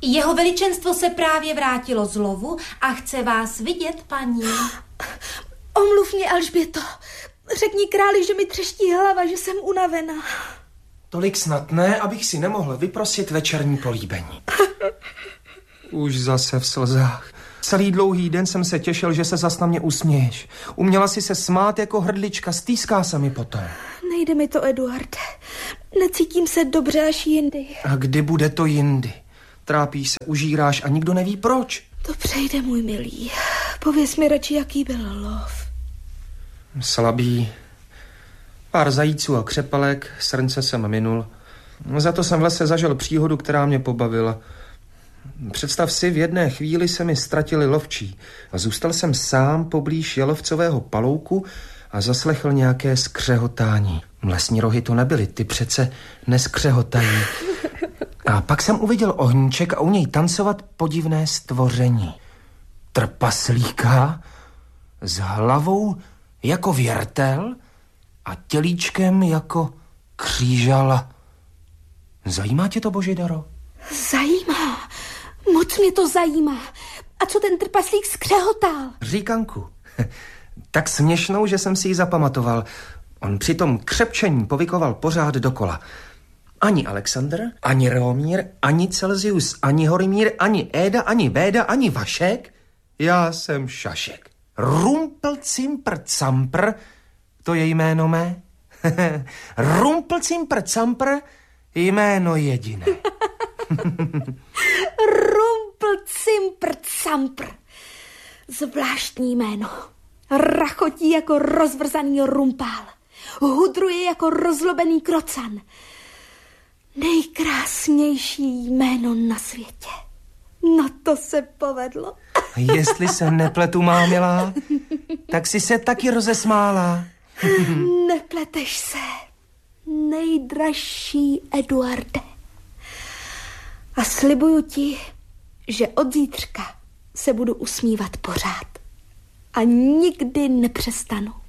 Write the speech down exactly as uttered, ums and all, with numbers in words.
Jeho veličenstvo se právě vrátilo z lovu a chce vás vidět, paní. Omluv mě, Alžběto. Řekni králi, že mi třeští hlava, že jsem unavená. Tolik snad ne, abych si nemohl vyprosit večerní políbení. Už zase v slzách. Celý dlouhý den jsem se těšil, že se zas na mě usměješ. Uměla si se smát jako hrdlička, stýská se mi potom. Nejde mi to, Eduarde. Necítím se dobře až jindy. A kdy bude to jindy? Trápíš se, užíráš a nikdo neví proč. To přejde, můj milý. Pověz mi radši, jaký byl lov. Slabý. Pár zajíců a křepelek, srnce jsem minul. Za to jsem v lese zažil příhodu, která mě pobavila. Představ si, v jedné chvíli se mi ztratili lovčí a zůstal jsem sám poblíž jalovcového palouku a zaslechl nějaké skřehotání. Lesní rohy to nebyly, ty přece neskřehotají. A pak jsem uviděl ohníček a u něj tancovat podivné stvoření. Trpaslíka s hlavou jako věrtel a tělíčkem jako křížala. Zajímá tě to, Božidaro? Zajímá. Moc mě to zajímá. A co ten trpaslík skřehotal? Říkanku. Tak směšnou, že jsem si ji zapamatoval. On při tom křepčení povykoval pořád dokola. Ani Alexandr, ani Reomír, ani Celsius, ani Horimír, ani Éda, ani Véda, ani Vašek. Já jsem Šašek. Rumpelcimpr campr, to je jméno mé. Rumpelcimpr campr, jméno jediné. Rumpelcimpr campr. Zvláštní jméno. Rachotí jako rozvrzaný rumpál. Hudruje jako rozlobený krocan. Nejkrásnější jméno na světě. No to se povedlo. Jestli se nepletu, má milá, tak si se taky rozesmála. Nepleteš se, nejdražší Eduarde. A slibuju ti, že od zítřka se budu usmívat pořád. A nikdy nepřestanu.